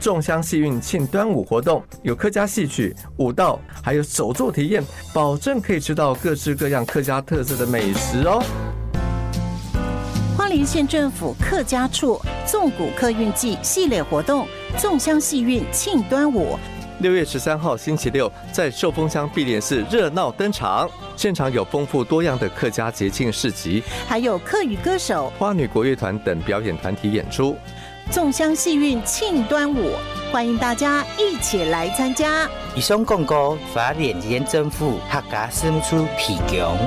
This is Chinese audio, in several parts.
众香戏韵庆端午活动，有客家戏曲、舞蹈，还有手作体验，保证可以吃到各式各样客家特色的美食哦。 花莲县政府客家处纵谷客运季系列活动，众香戏韵庆端午。 6月13号星期六，在寿丰乡碧莲寺热闹登场，现场有丰富多样的客家节庆市集， 还有客语歌手、 花女国乐团等表演团体演出。 众香戏韵庆端午，欢迎大家一起来参加。 以上广告，花莲县政府客家事务处提供。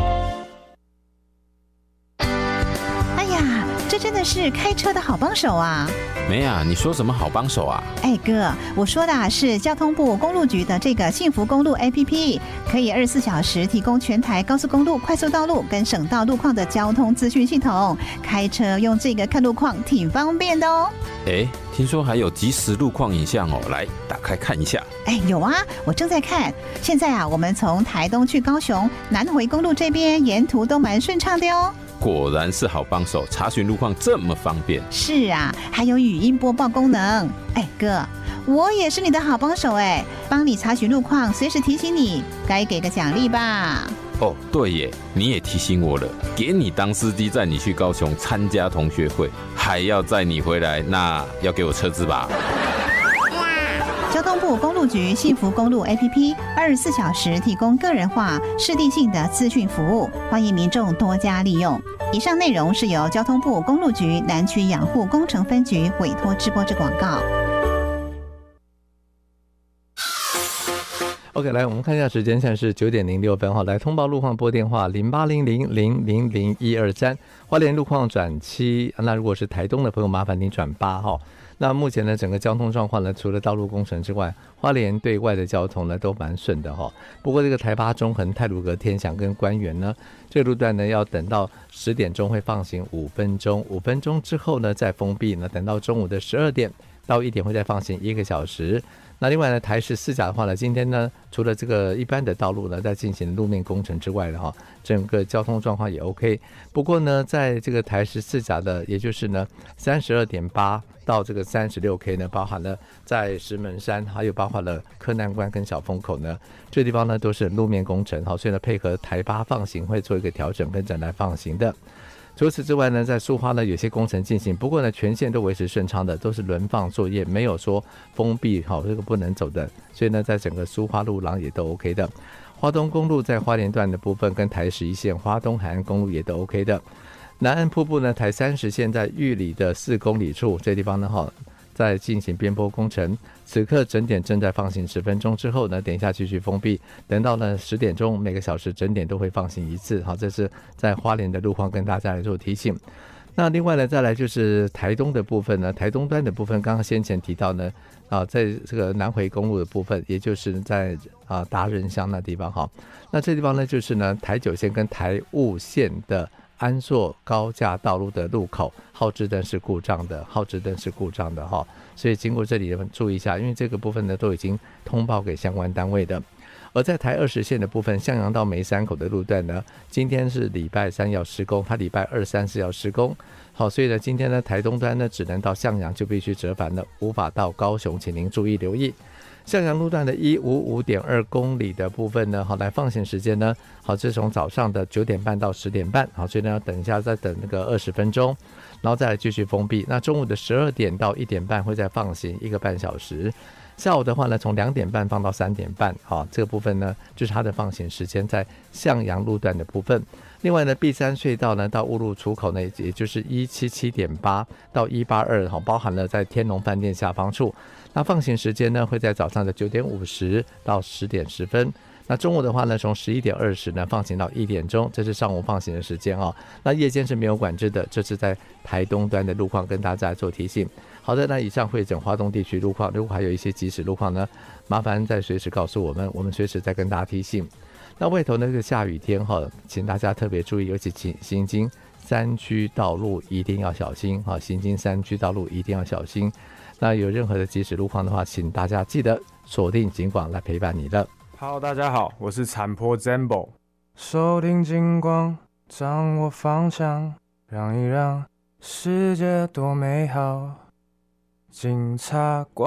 这真的是开车的好帮手啊！ 没啊，你说什么好帮手啊？ 哎哥，我说的是交通部公路局的这个幸福公路 APP， 可以24小时提供全台高速公路、快速道路跟省道路况的交通资讯系统。开车用这个看路况挺方便的哦。 哎，听说还有即时路况影像哦，来打开看一下。 哎，有啊，我正在看。现在啊，我们从台东去高雄南回公路这边沿途都蛮顺畅的哦。 果然是好帮手，查询路况这么方便。 是啊，还有语音播报功能。哎哥，我也是你的好帮手哎，帮你查询路况，随时提醒你，该给个奖励吧。 哦，对耶，你也提醒我了，给你当司机载你去高雄参加同学会，还要载你回来，那要给我车资吧。 交通部公路局幸福公路 APP 24小时提供个人化、适地性的资讯服务，欢迎民众多加利用。以上内容是由交通部公路局南区养护工程分局委托直播之广告。 OK， 来我们看一下时间，现在是9点06分哈。来通报路况拨电话0800000123，花莲路况转7。那如果是台东的朋友，麻烦您转8哈。那目前呢，整个交通状况呢，除了道路工程之外，花莲对外的交通呢都蛮顺的哈。不过这个台八中横、太鲁阁、天祥跟官园呢，这个路段呢要等到10点钟会放行5分钟，5分钟之后呢再封闭，等到中午的12点到1点会再放行1个小时。那另外呢，台14甲的话呢，今天呢，除了这个一般的道路呢在进行路面工程之外的哈，整个交通状况也 OK。不过呢，在这个台14甲的，也就是呢32.8到这个36K 呢，包含了在石门山，还有包含了柯南关跟小风口呢，这地方呢都是路面工程，好，所以呢配合台八放行会做一个调整跟整来放行的。除此之外呢，在苏花呢有些工程进行，不过呢全线都维持顺畅的，都是轮放作业，没有说封闭好这个不能走的，所以呢在整个苏花路廊也都 OK 的。花东公路在花莲段的部分跟台11线花东海岸公路也都 OK 的。南岸瀑布呢，台30线在玉里的4公里处，这地方呢在进行边坡工程，此刻整点正在放行10分钟之后呢，等一下继续封闭，等到呢10点钟每个小时整点都会放行1次。好，这是在花莲的路况跟大家来做提醒。那另外呢，再来就是台东的部分呢，台东端的部分，刚刚先前提到呢，在这个南回公路的部分，也就是在达人乡那地方哈，那这地方呢就是呢台9线跟台雾线的安朔高架道路的路口，号志灯是故障的哈，所以经过这里注意一下，因为这个部分呢都已经通报给相关单位的。而在台20线的部分，向阳到梅山口的路段呢，今天是礼拜3要施工，它礼拜2、3是要施工。好，所以呢，今天呢，台东端呢只能到向阳就必须折返了，无法到高雄，请您注意留意。向阳路段的155.2公里的部分呢，好，来放行时间呢，好，这是从早上的9点半到10点半，好，所以呢，要等一下再等那个20分钟，然后再来继续封闭。那中午的12点到1点半会再放行1个半小时。下午的话呢，从2点半放到3点半，好，这个部分呢就是它的放行时间在向阳路段的部分。另外呢，碧山隧道呢到雾路出口呢，也就是177.8到182，好，包含了在天龙饭店下方处。那放行时间呢会在早上的9点50到10点10分。那中午的话呢，从11点20呢放行到1点钟，这是上午放行的时间哦。那夜间是没有管制的，这是在台东端的路况跟大家做提醒。好的，那以上会整花东地区路况，如果还有一些即时路况呢，麻烦再随时告诉我们，我们随时再跟大家提醒。那外头那个下雨天哈，请大家特别注意，尤其行经山区道路一定要小心哈，行经山区道路一定要小心。那有任何的即时路况的话，请大家记得锁定警广来陪伴你的。 Hello， 大家好，我是残坡 Zambo， 收听警广，掌握方向，让一让世界多美好。警察广